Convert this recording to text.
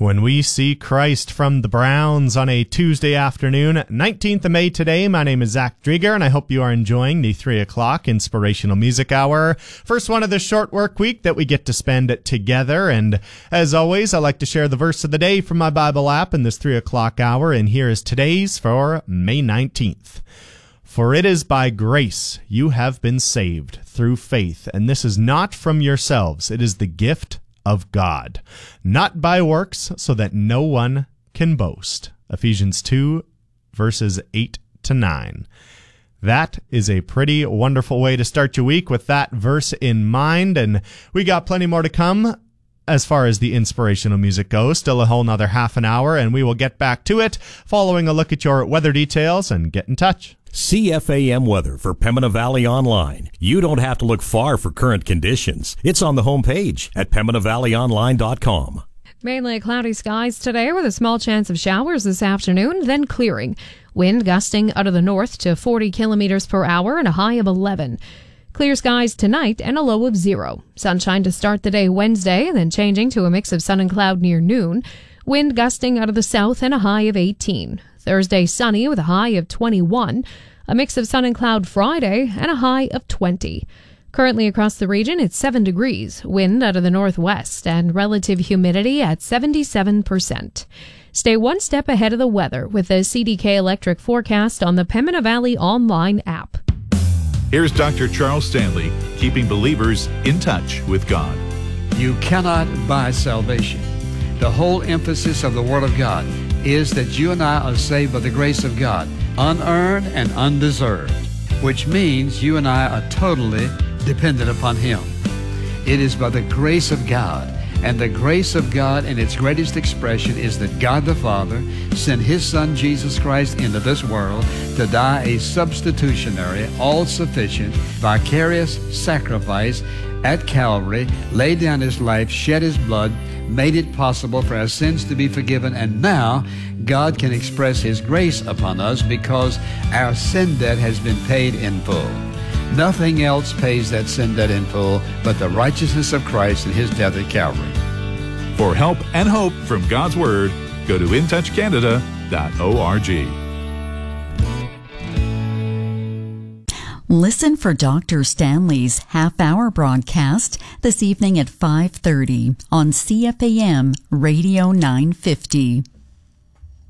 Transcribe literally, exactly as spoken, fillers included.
When we see Christ from the Browns on a Tuesday afternoon, nineteenth of May today. My name is Zach Drieger, and I hope you are enjoying the three o'clock Inspirational Music Hour. First one of the short work week that we get to spend together. And as always, I like to share the verse of the day from my Bible app in this three o'clock hour. And here is today's for May nineteenth. For it is by grace you have been saved through faith, and this is not from yourselves. It is the gift of God, not by works, so that no one can boast. Ephesians two, verses eight to nine. That is a pretty wonderful way to start your week with that verse in mind, and we got plenty more to come as far as the inspirational music goes. Still a whole nother half an hour, and we will get back to it following a look at your weather details and get in touch. C F A M weather for Pembina Valley Online. You don't have to look far for current conditions. It's on the homepage at pembina valley online dot com. Mainly cloudy skies today with a small chance of showers this afternoon, then clearing. Wind gusting out of the north to forty kilometers per hour and a high of eleven. Clear skies tonight and a low of zero. Sunshine to start the day Wednesday, then changing to a mix of sun and cloud near noon. Wind gusting out of the south and a high of eighteen. Thursday sunny with a high of twenty-one. A mix of sun and cloud Friday and a high of twenty. Currently across the region, it's seven degrees. Wind out of the northwest and relative humidity at seventy-seven percent. Stay one step ahead of the weather with the C D K Electric forecast on the Pembina Valley Online app. Here's Doctor Charles Stanley, keeping believers in touch with God. You cannot buy salvation. The whole emphasis of the Word of God is that you and I are saved by the grace of God, unearned and undeserved, which means you and I are totally dependent upon Him. It is by the grace of God, and the grace of God in its greatest expression is that God the Father sent His Son Jesus Christ into this world to die a substitutionary, all-sufficient, vicarious sacrifice at Calvary, laid down His life, shed His blood, made it possible for our sins to be forgiven, and now God can express His grace upon us because our sin debt has been paid in full. Nothing else pays that sin debt in full but the righteousness of Christ and His death at Calvary. For help and hope from God's Word, go to in touch canada dot org. Listen for Doctor Stanley's half-hour broadcast this evening at five thirty on C F A M Radio nine fifty.